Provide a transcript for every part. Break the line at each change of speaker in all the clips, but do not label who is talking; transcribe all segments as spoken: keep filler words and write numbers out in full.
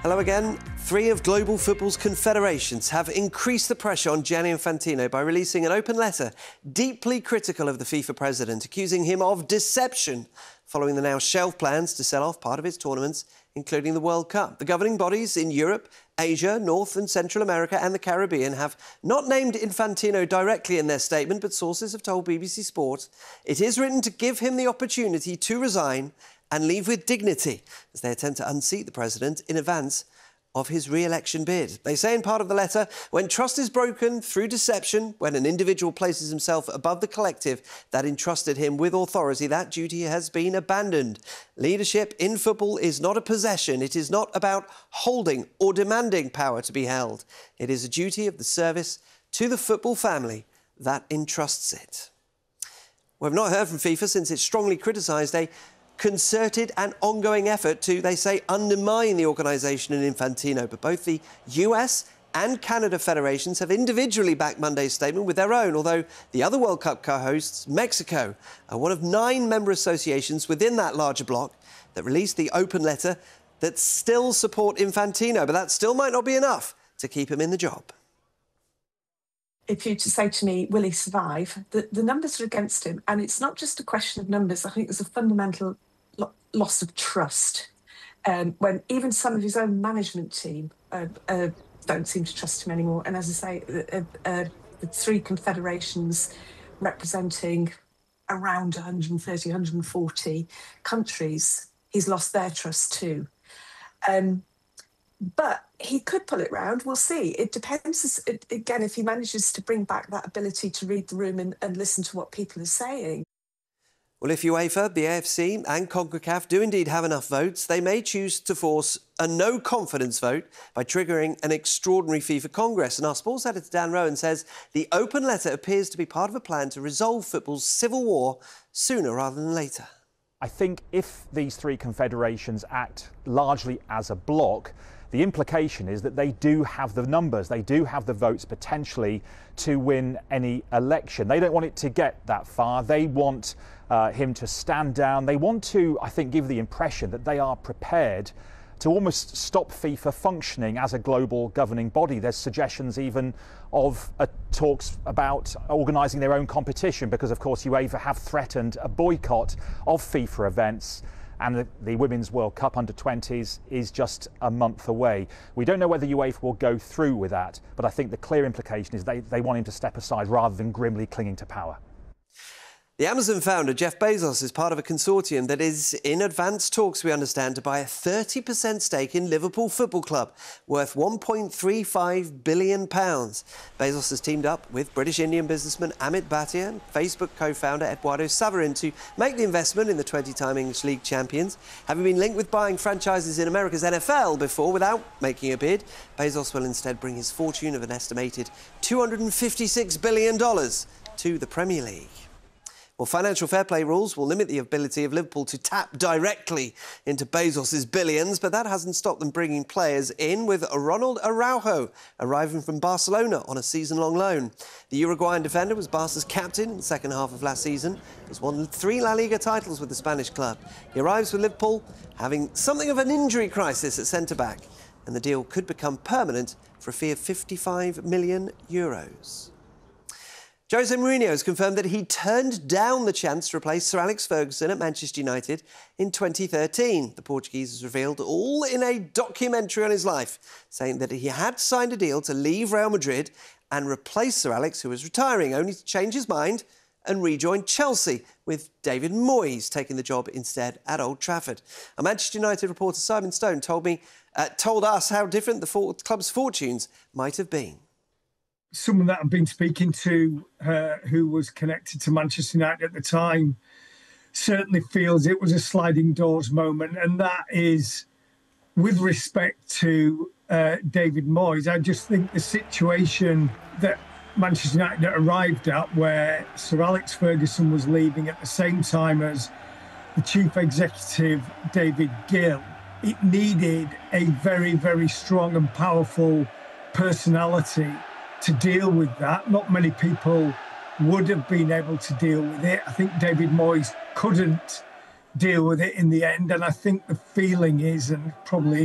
Hello again. Three of global football's confederations have increased the pressure on Gianni Infantino by releasing an open letter deeply critical of the FIFA president, accusing him of deception following the now shelved plans to sell off part of its tournaments, including the World Cup. The governing bodies in Europe, Asia, North and Central America and the Caribbean have not named Infantino directly in their statement, but sources have told B B C Sport it is written to give him the opportunity to resign and leave with dignity as they attempt to unseat the president in advance of his re-election bid. They say in part of the letter, when trust is broken through deception, when an individual places himself above the collective that entrusted him with authority, that duty has been abandoned. Leadership in football is not a possession. It is not about holding or demanding power to be held. It is a duty of the service to the football family that entrusts it. We've not heard from FIFA since it strongly criticised a concerted and ongoing effort to, they say, undermine the organisation and Infantino. But both the U S and Canada federations have individually backed Monday's statement with their own, although the other World Cup co-hosts, Mexico, are one of nine member associations within that larger bloc that released the open letter that still support Infantino. But that still might not be enough to keep him in the job.
If you to say to me, will he survive? The, the numbers are against him. And it's not just a question of numbers. I think there's a fundamental lo loss of trust. Um, when even some of his own management team uh, uh, don't seem to trust him anymore. And as I say, uh, uh, the three confederations representing around one hundred thirty, one hundred forty countries, he's lost their trust too. Um, But he could pull it round. We'll see. It depends, again, if he manages to bring back that ability to read the room and, and listen to what people are saying.
Well, if UEFA, the A F C and CONCACAF do indeed have enough votes, they may choose to force a no-confidence vote by triggering an extraordinary FIFA Congress. And our sports editor, Dan Rowan, says the open letter appears to be part of a plan to resolve football's civil war sooner rather than later.
I think if these three confederations act largely as a bloc, the implication is that they do have the numbers, they do have the votes potentially to win any election. They don't want it to get that far. They want uh, him to stand down. They want to, I think, give the impression that they are prepared to almost stop FIFA functioning as a global governing body. There's suggestions even of uh, talks about organising their own competition because, of course, UEFA have threatened a boycott of FIFA events. And the, the Women's World Cup under twenties is just a month away. We don't know whether UEFA will go through with that, but I think the clear implication is they, they want him to step aside rather than grimly clinging to power.
The Amazon founder, Jeff Bezos, is part of a consortium that is in advanced talks, we understand, to buy a thirty percent stake in Liverpool Football Club, worth one point three five billion pounds. Bezos has teamed up with British-Indian businessman Amit Bhatia and Facebook co-founder Eduardo Saverin to make the investment in the twenty-time English League champions. Having been linked with buying franchises in America's N F L before without making a bid, Bezos will instead bring his fortune of an estimated two hundred fifty-six billion dollars to the Premier League. Well, financial fair play rules will limit the ability of Liverpool to tap directly into Bezos' billions, but that hasn't stopped them bringing players in, with Ronald Araujo arriving from Barcelona on a season-long loan. The Uruguayan defender was Barca's captain in the second half of last season, has won three La Liga titles with the Spanish club. He arrives with Liverpool having something of an injury crisis at centre-back, and the deal could become permanent for a fee of fifty-five million euros. Jose Mourinho has confirmed that he turned down the chance to replace Sir Alex Ferguson at Manchester United in twenty thirteen. The Portuguese has revealed all in a documentary on his life, saying that he had signed a deal to leave Real Madrid and replace Sir Alex, who was retiring, only to change his mind and rejoin Chelsea, with David Moyes taking the job instead at Old Trafford. A Manchester United reporter, Simon Stone, told me, uh, told us how different the for club's fortunes might have been.
Someone that I've been speaking to uh, who was connected to Manchester United at the time certainly feels it was a sliding doors moment. And that is with respect to uh, David Moyes. I just think the situation that Manchester United arrived at, where Sir Alex Ferguson was leaving at the same time as the chief executive, David Gill, it needed a very, very strong and powerful personality to deal with that. Not many people would have been able to deal with it. I think David Moyes couldn't deal with it in the end. And I think the feeling is, and probably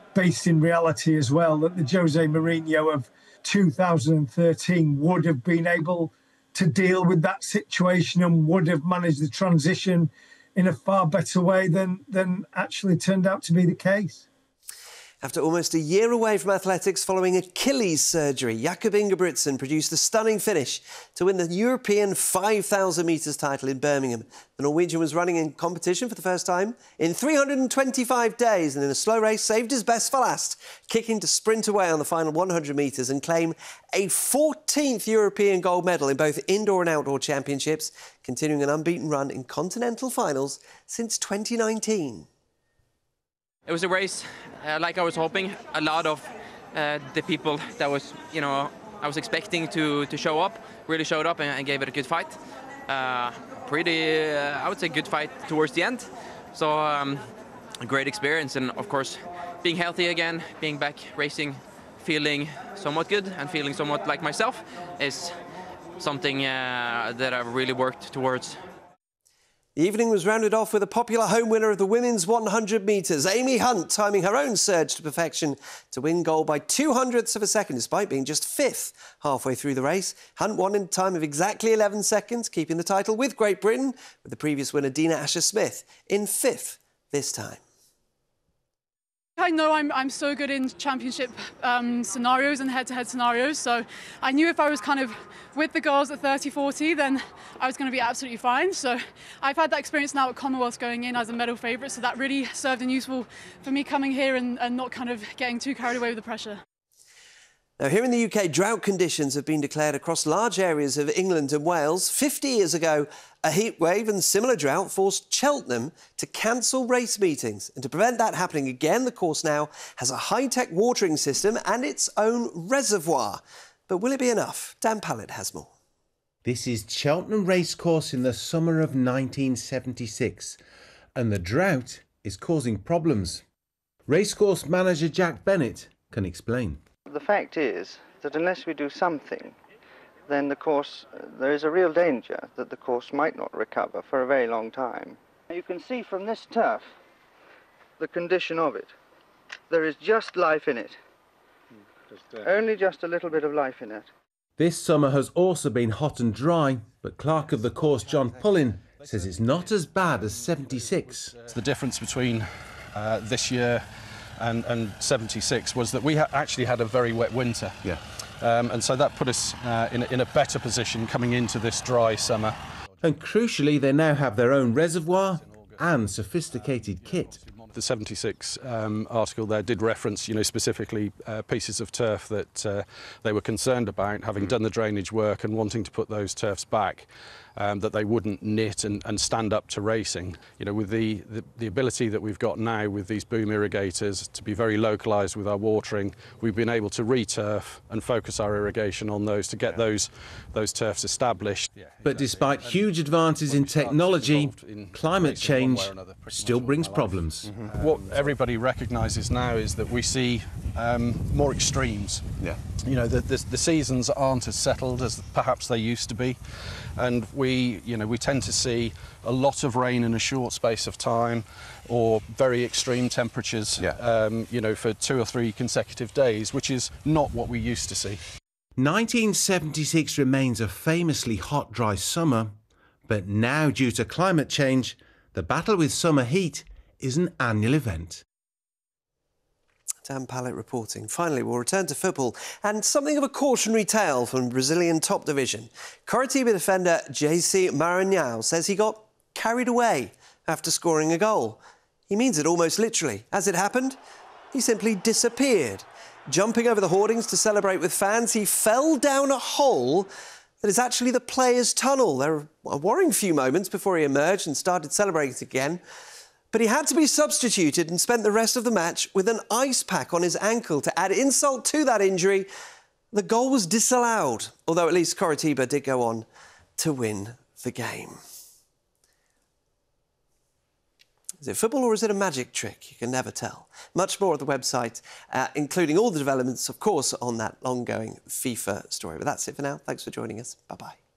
based in reality as well, that the Jose Mourinho of two thousand thirteen would have been able to deal with that situation and would have managed the transition in a far better way than, than actually turned out to be the case.
After almost a year away from athletics following Achilles surgery, Jakob Ingebrigtsen produced a stunning finish to win the European five thousand metres title in Birmingham. The Norwegian was running in competition for the first time in three hundred twenty-five days and in a slow race saved his best for last, kicking to sprint away on the final one hundred metres and claim a fourteenth European gold medal in both indoor and outdoor championships, continuing an unbeaten run in continental finals since twenty nineteen.
It was a race uh, like I was hoping. A lot of uh, the people that was, you know, I was expecting to, to show up, really showed up and, and gave it a good fight. Uh, pretty, uh, I would say, good fight towards the end. So um, a great experience, and of course, being healthy again, being back racing, feeling somewhat good and feeling somewhat like myself is something uh, that I've really worked towards.
The evening was rounded off with a popular home winner of the women's one hundred metres, Amy Hunt, timing her own surge to perfection to win gold by two hundredths of a second, despite being just fifth halfway through the race. Hunt won in a time of exactly eleven seconds, keeping the title with Great Britain, with the previous winner, Dina Asher-Smith, in fifth this time.
I know I'm, I'm so good in championship um, scenarios and head-to-head scenarios, so I knew if I was kind of with the girls at thirty forty, then I was going to be absolutely fine. So I've had that experience now at Commonwealth going in as a medal favourite, so that really served and useful for me coming here and, and not kind of getting too carried away with the pressure.
Now, here in the U K, drought conditions have been declared across large areas of England and Wales. fifty years ago, a heatwave and similar drought forced Cheltenham to cancel race meetings. And to prevent that happening again, the course now has a high-tech watering system and its own reservoir. But will it be enough? Dan Pallett has more.
This is Cheltenham Racecourse in the summer of nineteen seventy-six, and the drought is causing problems. Racecourse manager Jack Bennett can explain.
The fact is that unless we do something, then the course, uh, there is a real danger that the course might not recover for a very long time. You can see from this turf the condition of it. There is just life in it. Just, uh... Only just a little bit of life in it.
This summer has also been hot and dry, but clerk of the course John Pullin says it's not as bad as seventy-six.
It's the difference between uh, this year and, and seventy-six was that we ha actually had a very wet winter.
Yeah.
Um, and so that put us uh, in, a, in a better position coming into this dry summer.
And crucially, they now have their own reservoir and sophisticated kit.
The seventy-six um, article there did reference, you know, specifically uh, pieces of turf that uh, they were concerned about, having done the drainage work and wanting to put those turfs back, um, that they wouldn't knit and, and stand up to racing. You know, with the, the, the ability that we've got now with these boom irrigators to be very localised with our watering, we've been able to re-turf and focus our irrigation on those to get those, those turfs established.
But despite huge advances in technology, climate change still brings problems.
Mm-hmm. What everybody recognises now is that we see um, more extremes.
Yeah.
You know, the, the, the seasons aren't as settled as perhaps they used to be, and we, you know, we tend to see a lot of rain in a short space of time, or very extreme temperatures.
Yeah.
Um, you know, for two or three consecutive days, which is not what we used to see.
nineteen seventy-six remains a famously hot, dry summer, but now, due to climate change, the battle with summer heat is an annual event.
Dan Pallett reporting. Finally, we'll return to football and something of a cautionary tale from Brazilian top division. Coritiba defender J C Maranhão says he got carried away after scoring a goal. He means it almost literally. As it happened, he simply disappeared. Jumping over the hoardings to celebrate with fans, he fell down a hole that is actually the players' tunnel. There were a worrying few moments before he emerged and started celebrating again. But he had to be substituted and spent the rest of the match with an ice pack on his ankle to add insult to that injury. The goal was disallowed, although at least Coritiba did go on to win the game. Is it football or is it a magic trick? You can never tell. Much more at the website, uh, including all the developments, of course, on that ongoing FIFA story. But that's it for now. Thanks for joining us. Bye-bye.